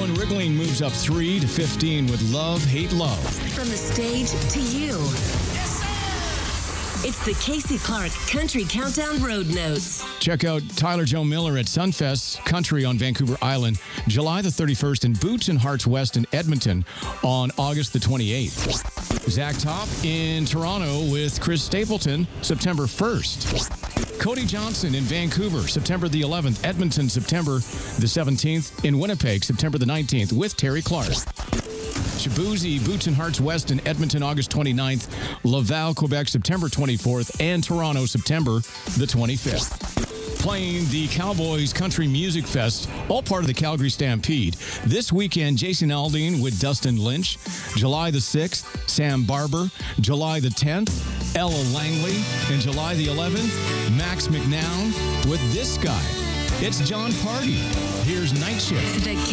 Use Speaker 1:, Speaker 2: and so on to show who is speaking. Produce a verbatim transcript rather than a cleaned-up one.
Speaker 1: Alan Rickling moves up three to fifteen with Love, Hate, Love.
Speaker 2: From the stage to you. It's the Casey Clark Country Countdown Road Notes.
Speaker 1: Check out Tyler Joe Miller at Sunfest Country on Vancouver Island, July the thirty-first, and Boots and Hearts West in Edmonton on August the twenty-eighth. Zach Top in Toronto with Chris Stapleton, September first. Cody Johnson in Vancouver, September the eleventh. Edmonton, September the seventeenth. In Winnipeg, September the nineteenth with Terry Clark. Shabuzi, Boots and Hearts West in Edmonton, August twenty-ninth. Laval, Quebec, September twenty-fourth. And Toronto, September the twenty-fifth. Playing the Cowboys Country Music Fest, all part of the Calgary Stampede. This weekend, Jason Aldean with Dustin Lynch. July the sixth, Sam Barber. July the tenth, Ella Langley. And July the eleventh, Max McNown with this guy. It's John Party. Here's Night Shift.
Speaker 2: The